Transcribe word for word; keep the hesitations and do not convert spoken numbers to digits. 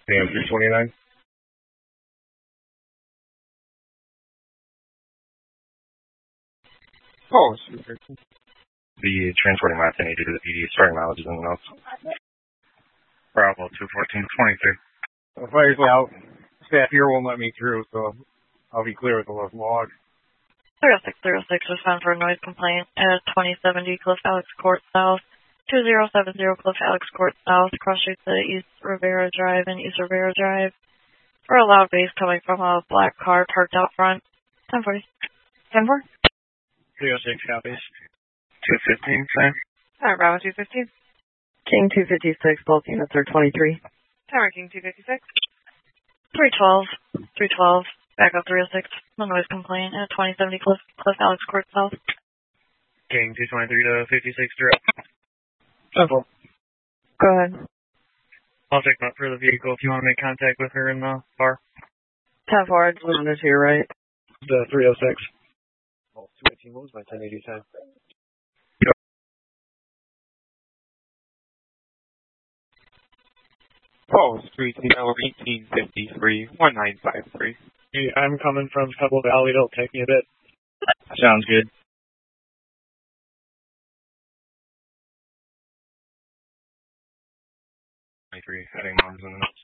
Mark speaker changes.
Speaker 1: C M three twenty-nine.
Speaker 2: Oh,
Speaker 1: The transporting my ten eighty to the P D, starting mileage is in the notes. Bravo two fourteen twenty-three.
Speaker 2: Obviously, I'll, staff here won't let me through, so I'll be clear with the log.
Speaker 3: three oh six three oh six was found for a noise complaint at twenty seventy Cliff Alex Court South, two zero seven zero Cliff Alex Court South, cross streets to East Rivera Drive and East Rivera Drive, for a loud bass coming from a black car parked out front. ten forty. ten four?
Speaker 2: three oh six copies.
Speaker 1: two fifteen, same.
Speaker 4: Tower Bravo two fifteen.
Speaker 5: King two fifty-six, both units are twenty-three.
Speaker 4: Tower King two fifty-six.
Speaker 3: three twelve. three twelve. Back up three oh six. No noise complaint at twenty seventy Cliff, Cliff Alex Court South.
Speaker 2: King two twenty-three to fifty-six direct.
Speaker 5: Simple. Go ahead.
Speaker 2: I'll check out for the vehicle if you want to make contact with her in the bar.
Speaker 5: ten four, I delivered it to your right.
Speaker 2: The three oh six. Oh, two eighteen, what was my ten eighty time?
Speaker 6: Oh, Street L eighteen fifty-three, one nine five three.
Speaker 2: Hey, I'm coming from Pebble Valley. It'll take me a bit.
Speaker 1: Sounds good. twenty-three, heading miles in the notes.